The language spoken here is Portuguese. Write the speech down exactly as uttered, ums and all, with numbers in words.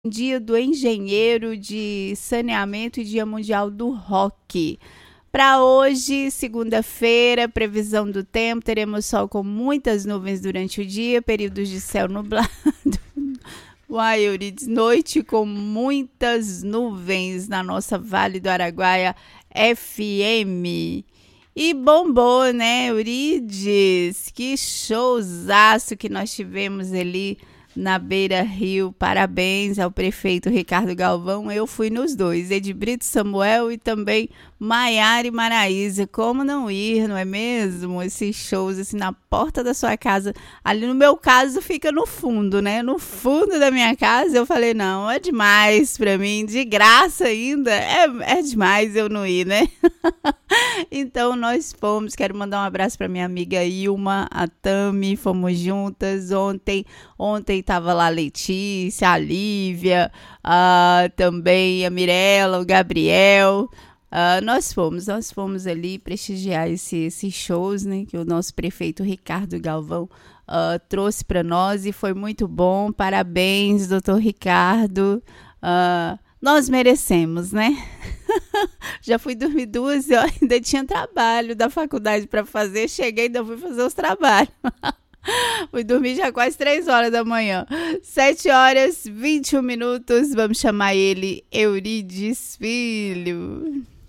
Dia do Engenheiro de Saneamento e Dia Mundial do Rock. Para hoje, segunda-feira, previsão do tempo, teremos sol com muitas nuvens durante o dia, períodos de céu nublado. Uai, Eurides, noite com muitas nuvens na nossa Vale do Araguaia F M. E bombou, né, Eurides? Que showzaço que nós tivemos ali na Beira Rio. Parabéns ao prefeito Ricardo Galvão. Eu fui nos dois, Edbrito Samuel e também Maiara e Maraísa. Como não ir, não é mesmo? Esses shows assim na porta da sua casa. Ali no meu caso fica no fundo, né? No fundo da minha casa. Eu falei, não, é demais pra mim, de graça ainda. É, é demais eu não ir, né? Então nós fomos. Quero mandar um abraço para minha amiga Ilma, a Tami, fomos juntas ontem. Ontem estava lá a Letícia, a Lívia, uh, também a Mirella, o Gabriel. Uh, nós fomos, nós fomos ali prestigiar esse, esses shows, né, que o nosso prefeito Ricardo Galvão uh, trouxe para nós e foi muito bom. Parabéns, doutor Ricardo. Uh, nós merecemos, né? Já fui dormir duas e ainda tinha trabalho da faculdade para fazer. Cheguei e ainda fui fazer os trabalhos. Fui dormir já quase três horas da manhã. Sete horas, vinte e um minutos. Vamos chamar ele Eurides Filho.